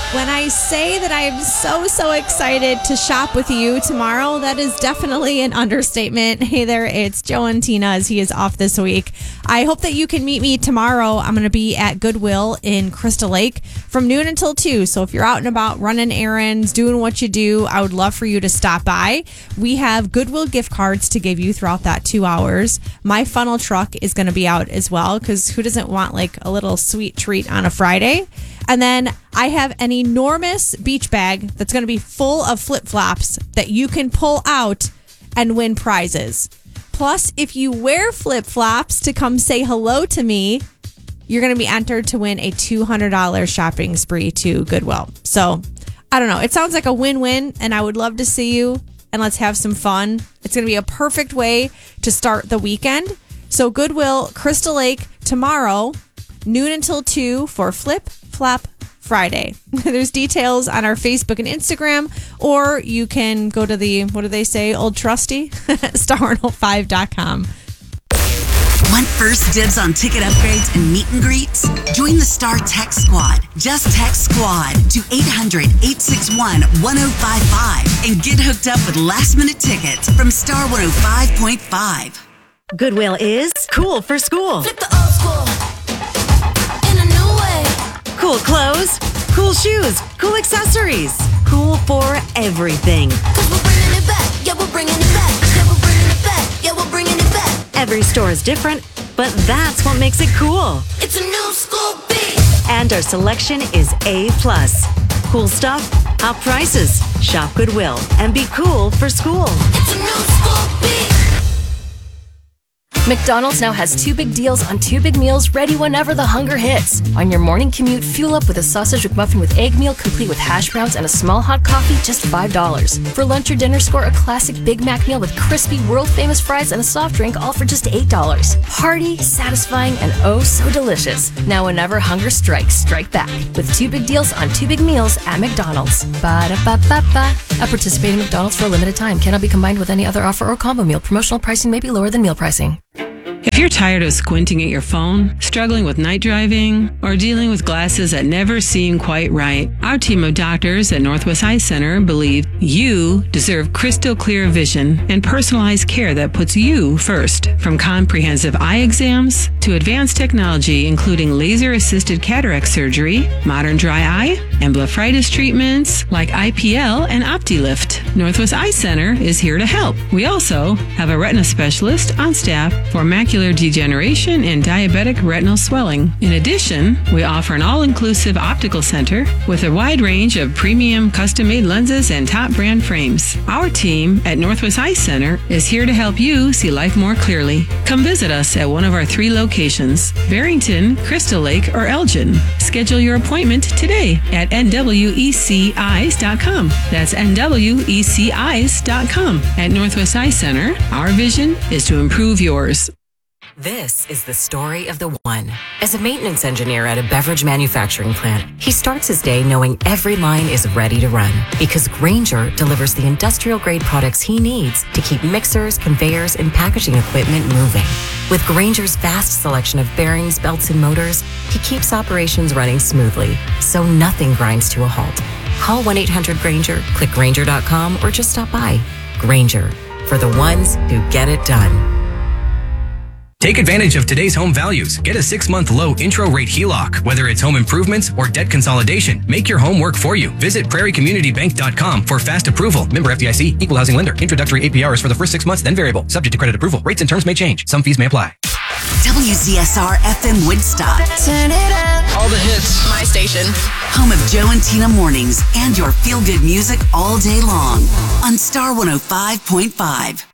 When I say that I am so excited to shop with you tomorrow, that is definitely an understatement. Hey there, it's Joe and Tina as he is off this week. I hope that you can meet me tomorrow. I'm going to be at Goodwill in Crystal Lake from noon until 2. So if you're out and about running errands, doing what you do, I would love for you to stop by. We have Goodwill gift cards to give you throughout that 2 hours. My funnel truck is going to be out as well because who doesn't want like a little sweet treat on a Friday? And then I have an enormous beach bag that's going to be full of flip-flops that you can pull out and win prizes. Plus, if you wear flip-flops to come say hello to me, you're going to be entered to win a $200 shopping spree to Goodwill. So, I don't know. It sounds like a win-win, and I would love to see you, and let's have some fun. It's going to be a perfect way to start the weekend. So, Goodwill, Crystal Lake, tomorrow, noon until 2 for Flip-Flop Friday. There's details on our Facebook and Instagram, or you can go to the, what do they say, old trusty, star105.com. Want first dibs on ticket upgrades and meet and greets? Join the Star Text Squad. Just text SQUAD to 800-861-1055 and get hooked up with last-minute tickets from Star 105.5. Goodwill is cool for school. Flip the old school in a new way. Cool clothes, cool shoes, cool accessories. Cool for everything. 'Cause we're bringing it back. Yeah, we're bringing it back. Yeah, we're bringing it back. Yeah, we're bringing it back. Every store is different, but that's what makes it cool. It's a new school beat. And our selection is A+. Cool stuff, hot prices. Shop Goodwill and be cool for school. It's a new school beat. McDonald's now has 2 big deals on 2 big meals ready whenever the hunger hits. On your morning commute, fuel up with a sausage McMuffin with egg meal complete with hash browns and a small hot coffee, just $5. For lunch or dinner, score a classic Big Mac meal with crispy, world-famous fries and a soft drink, all for just $8. Hearty, satisfying, and oh so delicious. Now whenever hunger strikes, strike back with 2 big deals on 2 big meals at McDonald's. Ba-da-ba-ba-ba. At participating McDonald's for a limited time. Cannot be combined with any other offer or combo meal. Promotional pricing may be lower than meal pricing. If you're tired of squinting at your phone, struggling with night driving, or dealing with glasses that never seem quite right, our team of doctors at Northwest Eye Center believe you deserve crystal clear vision and personalized care that puts you first. From comprehensive eye exams to advanced technology, including laser-assisted cataract surgery, modern dry eye, and blepharitis treatments like IPL and OptiLift, Northwest Eye Center is here to help. We also have a retina specialist on staff for macular degeneration and diabetic retinal swelling. In addition, we offer an all-inclusive optical center with a wide range of premium custom-made lenses and top brand frames. Our team at Northwest Eye Center is here to help you see life more clearly. Come visit us at one of our 3 locations, Barrington, Crystal Lake, or Elgin. Schedule your appointment today at nweceyes.com. That's nweceyes.com. At Northwest Eye Center, our vision is to improve yours. This is the story of the one. As a maintenance engineer at a beverage manufacturing plant, he starts his day knowing every line is ready to run because Grainger delivers the industrial-grade products he needs to keep mixers, conveyors, and packaging equipment moving. With Grainger's vast selection of bearings, belts, and motors, he keeps operations running smoothly, so nothing grinds to a halt. Call 1-800-GRAINGER, click Grainger.com, or just stop by. Grainger, for the ones who get it done. Take advantage of today's home values. Get a 6-month low intro rate HELOC. Whether it's home improvements or debt consolidation, make your home work for you. Visit prairiecommunitybank.com for fast approval. Member FDIC, equal housing lender. Introductory APR is for the first 6 months, then variable. Subject to credit approval. Rates and terms may change. Some fees may apply. WZSR FM Woodstock. Turn it up. All the hits. My station. Home of Joe and Tina mornings and your feel-good music all day long on Star 105.5.